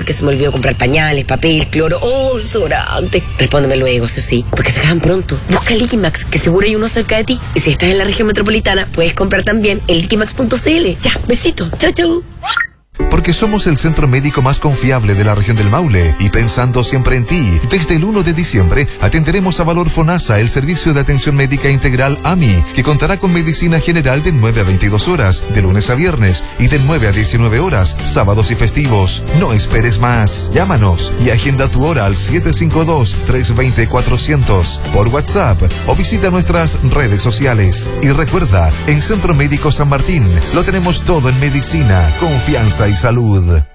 porque se me olvidó comprar pañales, papel, cloro o desodorante. Respóndeme luego, eso sí, porque se acaban pronto. Busca el Liquimax, que seguro hay uno cerca de ti. Y si estás en la región metropolitana, puedes comprar también en liquimax.cl. Ya, besito. Chau, chau. Porque somos el centro médico más confiable de la región del Maule y pensando siempre en ti, desde el 1 de diciembre atenderemos a Valor FONASA, el servicio de atención médica integral AMI, que contará con medicina general de 9 a 22 horas, de lunes a viernes, y de 9 a 19 horas, sábados y festivos. No esperes más. Llámanos y agenda tu hora al 752-320-400 por WhatsApp o visita nuestras redes sociales. Y recuerda, en Centro Médico San Martín lo tenemos todo en medicina, confianza y salud.